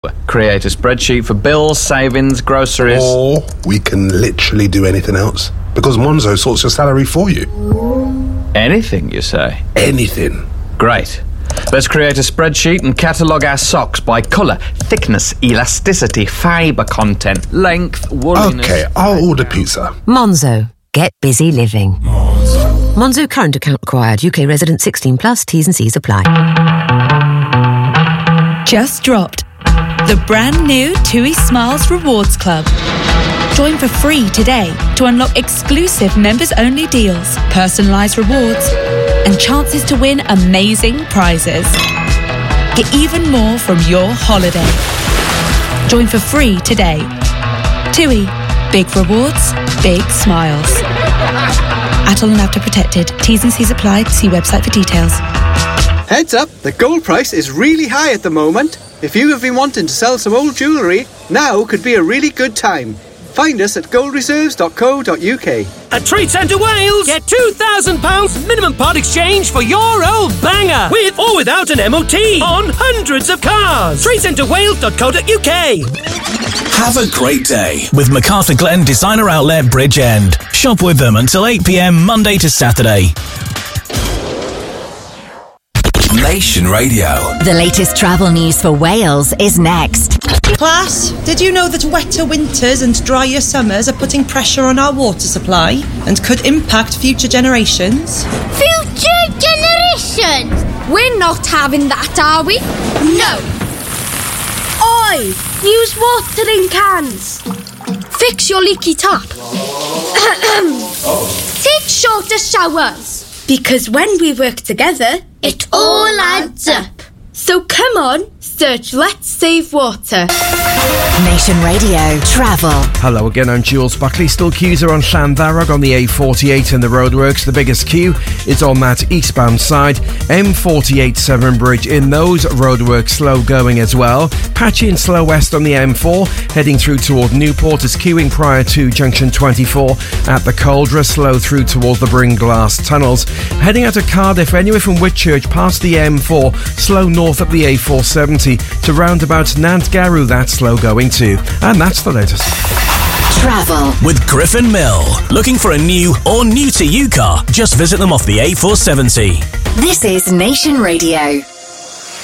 Create a spreadsheet for bills, savings, groceries. Or we can literally do anything else, because Monzo sorts your salary for you. Anything, you say? Anything. Great. Let's create a spreadsheet and catalogue our socks by colour, thickness, elasticity, fibre content, length, wooliness... Okay, I'll order pizza. Monzo. Get busy living. Monzo current account required. UK resident 16 plus. T's and C's apply. Just dropped. The brand new TUI Smiles Rewards Club. Join for free today to unlock exclusive members-only deals, personalised rewards, and chances to win amazing prizes. Get even more from your holiday. Join for free today. TUI. Big rewards, big smiles. ATOL and APTA protected. T's and C's applied. See website for details. Heads up, the gold price is really high at the moment. If you have been wanting to sell some old jewellery, now could be a really good time. Find us at goldreserves.co.uk. At Trade Centre Wales, get £2,000 minimum part exchange for your old banger, with or without an MOT, on hundreds of cars. TradeCentreWales.co.uk. Have a great day with MacArthur Glen Designer Outlet Bridgend. Shop with them until 8 p.m. Monday to Saturday. Nation Radio. The latest travel news for Wales is next. Class, did you know that wetter winters and drier summers are putting pressure on our water supply and could impact future generations? Future generations? We're not having that, are we? No. Oi! Use watering cans. Fix your leaky tap. Take shorter showers. Because when we work together, it all adds up. So come on, search Let's Save Water. Nation Radio Travel. Hello again, I'm Jules Buckley. Still queues are on Llandarrog on the A48 and the roadworks. The biggest queue is on that eastbound side. M48 Severn Bridge in those roadworks, slow going as well. Patchy and slow west on the M4, heading through toward Newport is queuing prior to junction 24 at the Cauldre, slow through towards the Bringlass tunnels. Heading out of Cardiff, anyway from Whitchurch past the M4, slow north up the A470 to roundabout Nantgarw, that's slow going too. And that's the latest. Travel with Griffin Mill. Looking for a new or new to you car? Just visit them off the A470. This is Nation Radio.